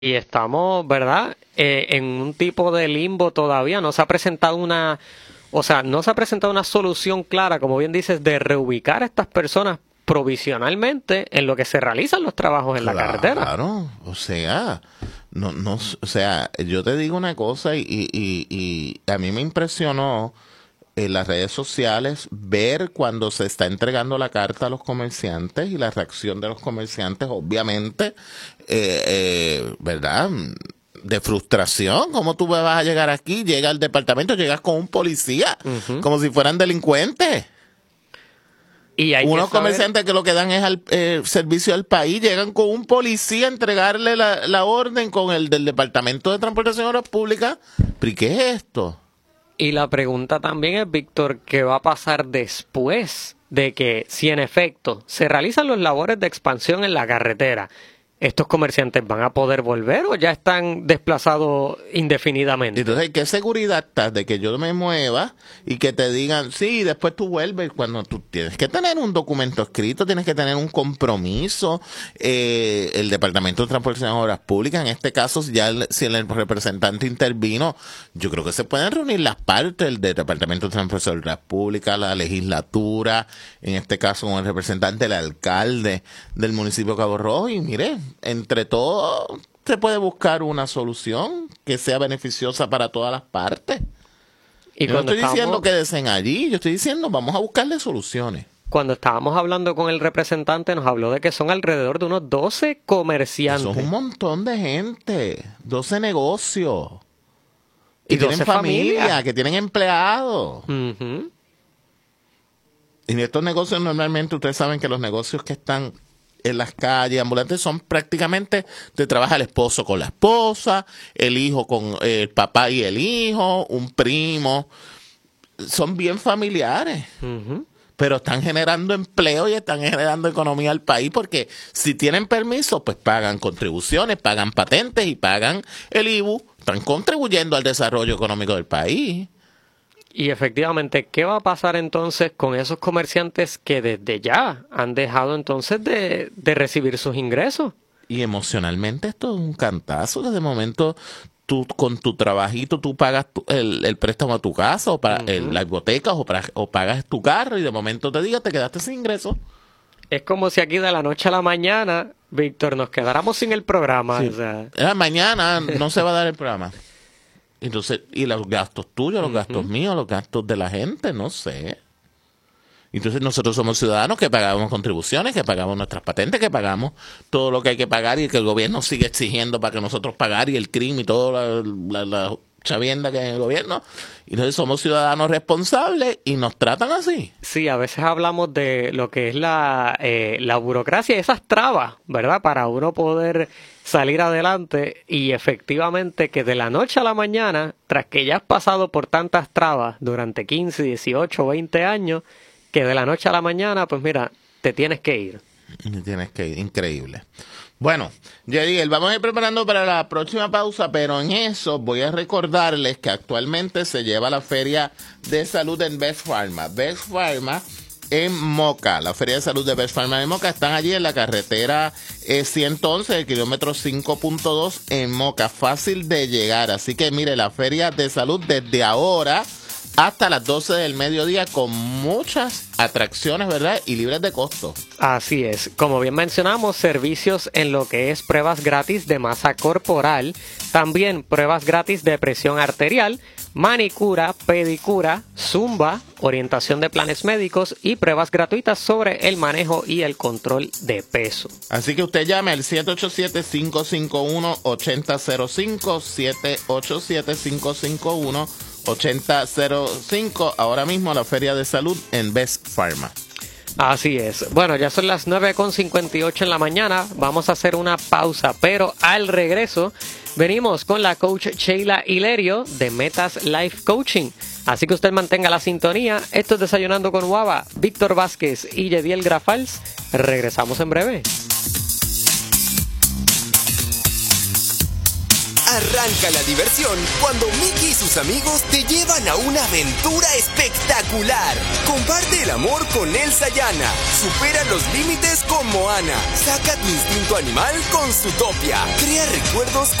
Y estamos, ¿verdad? En un tipo de limbo todavía. No se ha presentado no se ha presentado una solución clara, como bien dices, de reubicar a estas personas provisionalmente en lo que se realizan los trabajos en la carretera. Claro, o sea, o sea, yo te digo una cosa y a mí me impresionó en las redes sociales ver cuando se está entregando la carta a los comerciantes y la reacción de los comerciantes, obviamente, ¿verdad? De frustración. ¿Cómo tú vas a llegar aquí? Llega al departamento, llegas con un policía, como si fueran delincuentes. Y hay unos comerciantes que lo que dan es servicio al país, llegan con un policía a entregarle la orden con el del Departamento de Transportación y Obras Públicas. ¿Pero y qué es esto? Y la pregunta también es, Víctor, ¿qué va a pasar después de que, si en efecto se realizan los labores de expansión en la carretera? ¿Estos comerciantes van a poder volver o ya están desplazados indefinidamente? Entonces, ¿qué seguridad estás de que yo me mueva y que te digan, sí, después tú vuelves? Cuando tú tienes que tener un documento escrito, tienes que tener un compromiso. El Departamento de Transportación y Obras Públicas, en este caso, si el representante intervino, yo creo que se pueden reunir las partes del Departamento de Transportación y Obras Públicas, la legislatura, en este caso con el representante, el alcalde del municipio de Cabo Rojo, y mire, entre todos se puede buscar una solución que sea beneficiosa para todas las partes. Y yo no estoy diciendo que desen allí, yo estoy diciendo vamos a buscarle soluciones. Cuando estábamos hablando con el representante nos habló de que son alrededor de unos 12 comerciantes. Eso es un montón de gente, 12 negocios. Y tienen 12 familia, que tienen empleados. Uh-huh. Y estos negocios normalmente ustedes saben que los negocios que están en las calles ambulantes son prácticamente de trabaja el esposo con la esposa, el hijo con el papá y el hijo, un primo. Son bien familiares. Uh-huh. Pero están generando empleo y están generando economía al país porque si tienen permiso, pues pagan contribuciones, pagan patentes y pagan el IBU. Están contribuyendo al desarrollo económico del país. Y efectivamente, ¿qué va a pasar entonces con esos comerciantes que desde ya han dejado entonces de recibir sus ingresos? Y emocionalmente esto es un cantazo. Desde el momento tú con tu trabajito tú pagas el préstamo a tu casa o para la hipoteca o pagas tu carro y de momento te quedaste sin ingresos. Es como si aquí de la noche a la mañana, Víctor, nos quedáramos sin el programa. Sí. O sea. Mañana no se va a dar el programa. Entonces, y los gastos tuyos, los gastos míos, los gastos de la gente, no sé. Entonces nosotros somos ciudadanos que pagamos contribuciones, que pagamos nuestras patentes, que pagamos todo lo que hay que pagar y que el gobierno sigue exigiendo para que nosotros pagar y el crimen y toda la chavienda que hay en el gobierno. Entonces somos ciudadanos responsables y nos tratan así. Sí, a veces hablamos de lo que es la burocracia, esas trabas, ¿verdad? Para uno poder salir adelante y efectivamente que de la noche a la mañana, tras que ya has pasado por tantas trabas durante 15, 18, 20 años, que de la noche a la mañana, pues mira, te tienes que ir. Increíble. Bueno, Yadiel, vamos a ir preparando para la próxima pausa, pero en eso voy a recordarles que actualmente se lleva la Feria de Salud en Best Pharma. Best Pharma en Moca, la Feria de Salud de Best Pharma en Moca. Están allí en la carretera 111, el kilómetro 5.2 en Moca. Fácil de llegar, así que mire, la Feria de Salud desde ahora hasta las 12 del mediodía con muchas atracciones, ¿verdad? Y libres de costo. Así es. Como bien mencionamos, servicios en lo que es pruebas gratis de masa corporal, también pruebas gratis de presión arterial, manicura, pedicura, zumba, orientación de planes médicos y pruebas gratuitas sobre el manejo y el control de peso. Así que usted llame al 787-551-8005, 787-551-8005, ahora mismo la Feria de Salud en Best Pharma. Así es. Bueno, ya son las 9:58 en la mañana. Vamos a hacer una pausa, pero al regreso venimos con la coach Sheila Hilerio de Metas Life Coaching. Así que usted mantenga la sintonía. Esto es Desayunando con Guava. Víctor Vázquez y Yediel Grafals. Regresamos en breve. Arranca la diversión cuando Mickey y sus amigos te llevan a una aventura espectacular. Comparte el amor con Elsa y Anna. Supera los límites con Moana. Saca tu instinto animal con Zootopia. Crea recuerdos